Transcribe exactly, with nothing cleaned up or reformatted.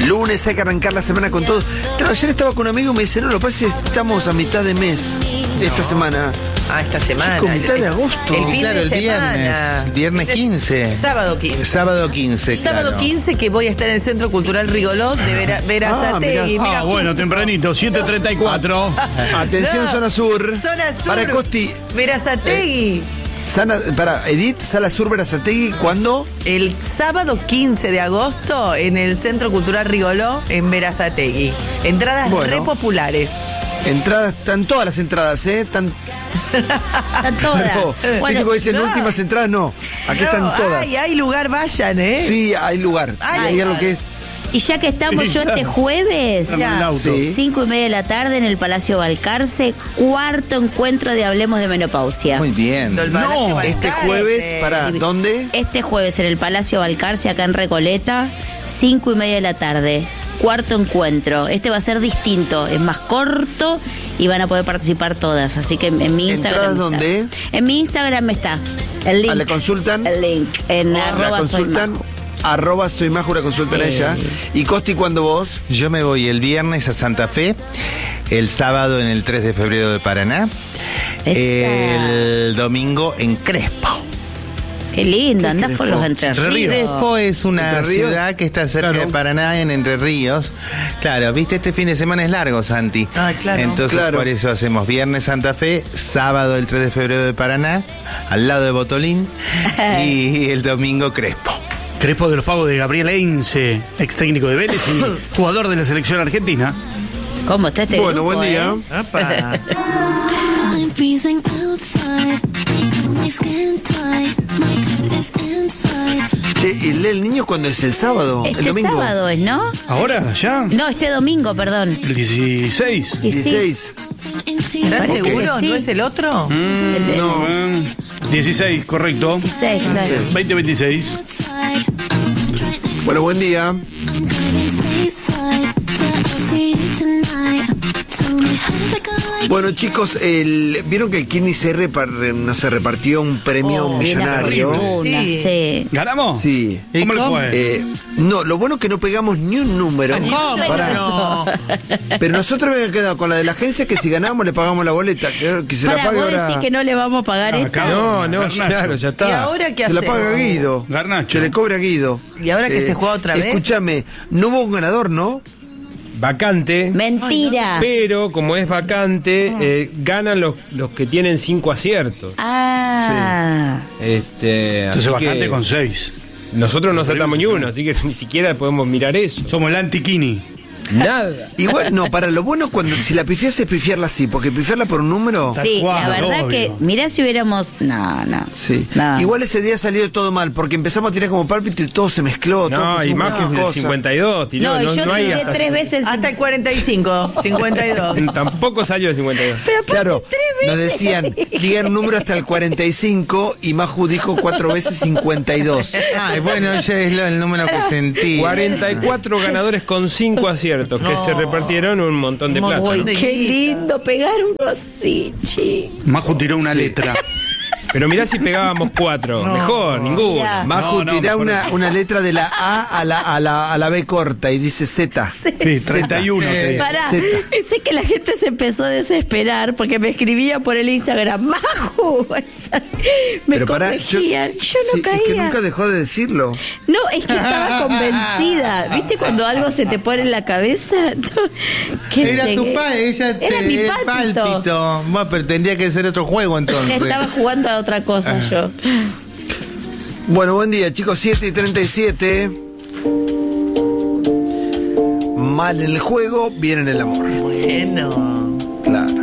Lunes hay que arrancar la semana con todo. Claro, ayer estaba con un amigo y me dice, no, lo que pasa es que estamos a mitad de mes. Esta semana. Ah, esta semana. Chico, mitad de agosto. El fin claro, de el semana. viernes. Viernes quince. Sábado quince. Sábado quince, Sábado claro. quince que voy a estar en el Centro Cultural Rigoló de Vera, Verazategui. Ah, Mira, Ah, bueno, tempranito, siete treinta y cuatro. Atención, No. zona sur. Zona sur. Para Costi. Verazategui. Sana, para Edith, Sala Sur Verazategui, ¿cuándo? El sábado quince de agosto en el Centro Cultural Rigoló en Verazategui. Entradas Bueno. re populares. Entradas, están todas las entradas, ¿eh? Están. Están todas. No, Bueno, típico dicen no. últimas entradas, no. Aquí No, están todas. Ay, hay lugar, vayan, ¿eh? Sí, hay lugar. Ay, Sí, hay algo que es. y ya que estamos, yo este jueves, En el auto. Sí. cinco y media de la tarde en el Palacio Balcarce, cuarto encuentro de Hablemos de Menopausia. Muy bien. Del Palacio No, Balcarce. este jueves, ¿para dónde? Este jueves en el Palacio Balcarce, acá en Recoleta, cinco y media de la tarde. Cuarto encuentro. Este va a ser distinto, es más corto y van a poder participar todas. Así que en, en mi Instagram. ¿Entradas está. dónde? En mi Instagram está el link. Ah, ¿la consultan? El link en La arroba soy consultan. Majo. Arroba soy Majo, la consultan Sí. a ella. Y Costi, ¿cuándo vos? Yo me voy el viernes a Santa Fe, el sábado en el tres de febrero de Paraná, Esa. el domingo en Crespo. Qué lindo, andás por Crespo? los Entre Entre Ríos. Ríos. Crespo es una ¿Entre Ríos? ciudad que está cerca Claro. de Paraná, en Entre Ríos. Claro, viste, este fin de semana es largo, Santi. Ah, claro. Entonces, Claro. por eso hacemos viernes Santa Fe, sábado el tres de febrero de Paraná, al lado de Botolín, y el domingo Crespo. Crespo de los pagos de Gabriel Heinze, ex técnico de Vélez y jugador de la selección argentina. ¿Cómo está este Bueno, grupo, buen día. eh? Apa. I'm freezing outside. Feel my skin tight. My coat is inside. Che, ¿el del niño cuándo es? ¿El sábado? ¿El Este domingo? sábado es, ¿no? ¿Ahora? ¿Ya? No, este domingo, perdón. El dieciséis. Y sí. dieciséis. Into your ¿Estás Ok. seguro? Sí. ¿No es el otro? No. Eh, dieciséis, correcto. dieciséis, claro. veinte veintiséis. outside. I'm trying to Bueno, buen día. I'm going stateside. But I'll see you tonight. Tell me how's it going? Bueno, chicos, el, vieron que el Kini se, repar, no se repartió un premio Oh, millonario. Una fortuna, Sí. sí. ¿Ganamos? Sí. ¿Y ¿Cómo le cómo? fue? Eh, no, lo bueno es que no pegamos ni un número. ¿Cómo? Pará. No. Pero nosotros habíamos quedado con la de la agencia que si ganamos le pagamos la boleta. Que, que se la Para pague vos ahora. decís que no le vamos a pagar esto. Acá. No, no, Garnacho. claro, ya está. ¿Y ahora qué Se la hacemos? paga Guido. Garnacho. Se le cobra a Guido. ¿Y ahora que se juega otra vez? Escúchame, no hubo un ganador, ¿no? Vacante. Mentira. Pero como es vacante, eh, ganan los, los que tienen cinco aciertos. Ah. Este, Entonces así bastante que con seis. nosotros no saltamos ni uno, así que ni siquiera podemos mirar eso. Somos el antiquini. Nada. Igual, no, para lo bueno cuando si la pifias es pifiarla así, porque pifiarla por un número. Sí, cual, la verdad obvio. que, mirá si hubiéramos. No, no. Sí. No. Igual ese día salió todo mal, porque empezamos a tirar como pálpito y todo se mezcló. todo No, pusimos y más que una el cosa. cincuenta y dos, tiró, No, y no, yo no hay tiré hasta- tres veces. Hasta el cuarenta y cinco, cincuenta y dos. Tampoco salió el cincuenta y dos. Pero aparte, Claro, tres nos veces. decían, digan un número hasta el cuarenta y cinco y Maju dijo cuatro veces cincuenta y dos. Ay, bueno, ese es lo- el número que sentí. cuarenta y cuatro ganadores con cinco aciertos que se repartieron un montón de Un plata. montón ¿no? de- Qué lindo pegar uno así, chico. Maju tiró una Sí. letra. Pero mirá si pegábamos cuatro. Mejor, ninguno. Ya. Maju No, no, tira mejor una, eso. una letra de la A a la, a la, a la B corta y dice Z. Sí, treinta y uno. Eh, te digo. Pará, Zeta. sé que la gente se empezó a desesperar porque me escribía por el Instagram, Maju, me Pero pará, corregían, yo, no sí, caía. Es que nunca dejó de decirlo. No, es que estaba convencida. ¿Viste cuando algo se te pone en la cabeza? ¿Qué Era sé? tu padre, ella te, Era mi el pálpito. pálpito. Bueno, pero tendría que ser otro juego entonces. Estaba jugando a otra cosa yo. Bueno, buen día, chicos. siete y treinta y siete. Mal en el juego, bien en el amor. Bueno. Claro.